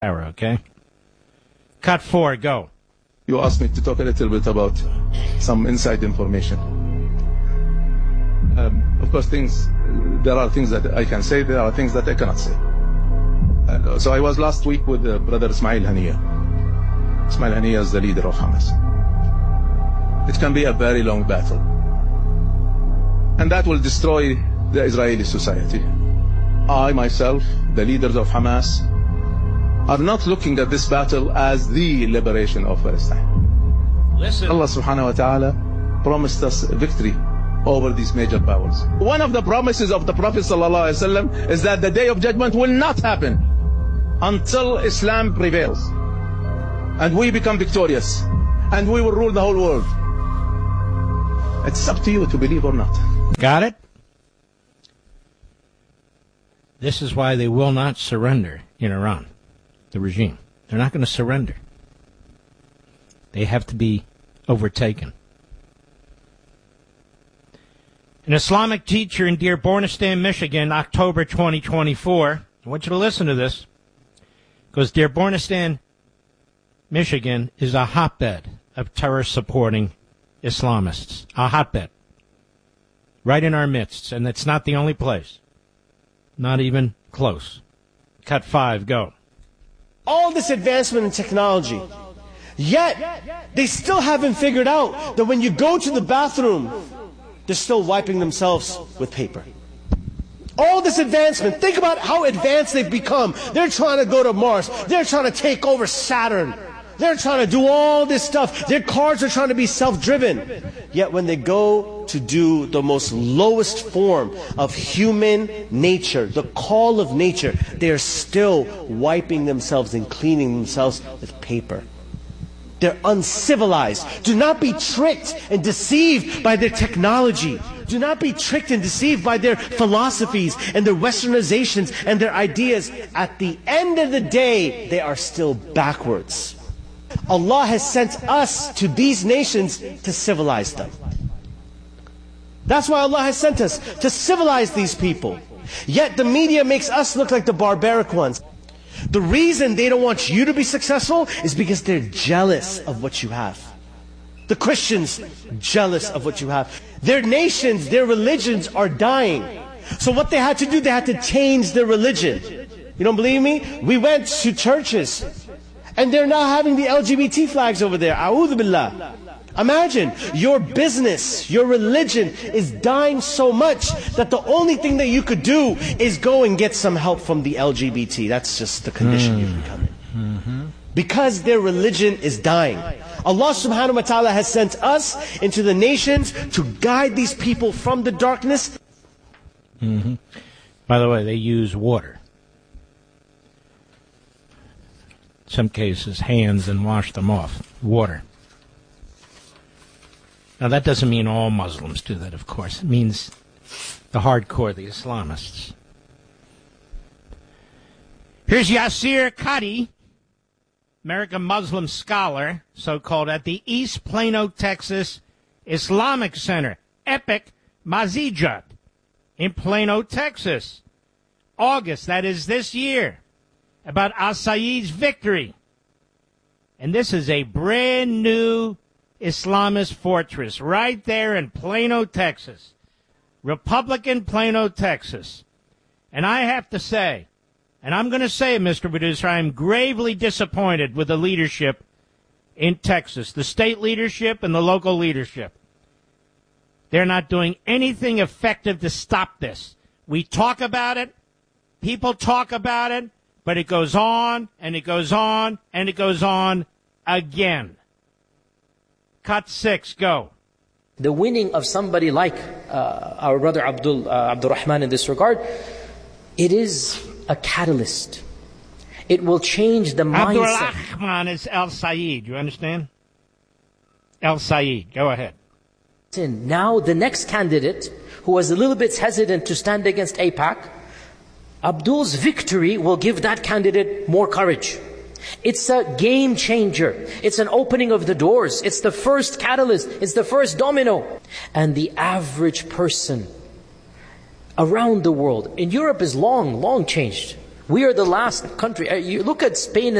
Okay? Cut 4, go. You asked me to talk a little bit about some inside information. Of course, there are things that I can say, there are things that I cannot say. So I was last week with Brother Ismail Haniyeh. Ismail Haniyeh is the leader of Hamas. It can be a very long battle. And that will destroy the Israeli society. I, myself, the leaders of Hamas, are not looking at this battle as the liberation of Palestine. Listen. Allah subhanahu wa ta'ala promised us victory over these major powers. One of the promises of the Prophet sallallahu alaihi wasallam is that the day of judgment will not happen until Islam prevails. And we become victorious. And we will rule the whole world. It's up to you to believe or not. Got it? This is why they will not surrender in Iran, the regime. They're not going to surrender. They have to be overtaken. An Islamic teacher in Dearbornistan, Michigan, October 2024. I want you to listen to this, because Dearbornistan, Michigan is a hotbed of terror-supporting Islamists. A hotbed. Right in our midst, and it's not the only place. Not even close. Cut 5, go. All this advancement in technology, yet they still haven't figured out that when you go to the bathroom, they're still wiping themselves with paper. All this advancement, think about how advanced they've become. They're trying to go to Mars. They're trying to take over Saturn. They're trying to do all this stuff. Their cars are trying to be self-driven. Yet when they go to do the most lowest form of human nature, the call of nature, they're still wiping themselves and cleaning themselves with paper. They're uncivilized. Do not be tricked and deceived by their technology. Do not be tricked and deceived by their philosophies and their westernizations and their ideas. At the end of the day, they are still backwards. Allah has sent us to these nations to civilize them. That's why Allah has sent us, to civilize these people. Yet the media makes us look like the barbaric ones. The reason they don't want you to be successful is because they're jealous of what you have. The Christians, jealous of what you have. Their nations, their religions are dying. So what they had to do, they had to change their religion. You don't believe me? We went to churches, and they're now having the LGBT flags over there. A'udhu billah. Imagine, your business, your religion is dying so much that the only thing that you could do is go and get some help from the LGBT. That's just the condition you become in. Because their religion is dying. Allah subhanahu wa ta'ala has sent us into the nations to guide these people from the darkness. By the way, they use water. In some cases, hands, and wash them off. Water. Now, that doesn't mean all Muslims do that, of course. It means the hardcore, the Islamists. Here's Yasir Qadhi, American Muslim scholar, so-called, at the East Plano, Texas Islamic Center, Epic Masjid, in Plano, Texas. August, that is this year, about al-Sayyid's victory. And this is a brand new Islamist fortress right there in Plano, Texas. Republican Plano, Texas. And I have to say, and I'm going to say it, Mr. Producer, I'm gravely disappointed with the leadership in Texas, the state leadership and the local leadership. They're not doing anything effective to stop this. We talk about it, people talk about it, but it goes on, and it goes on, and it goes on again. Cut 6, go. The winning of somebody like our brother Abdul Rahman in this regard, it is a catalyst. It will change the mindset. Abdul Rahman is al-Sayyid, you understand? Al-Sayyid, go ahead. Now the next candidate, who was a little bit hesitant to stand against AIPAC, Abdul's victory will give that candidate more courage. It's a game changer. It's an opening of the doors. It's the first catalyst. It's the first domino. And the average person around the world, in Europe is long changed. We are the last country. You look at Spain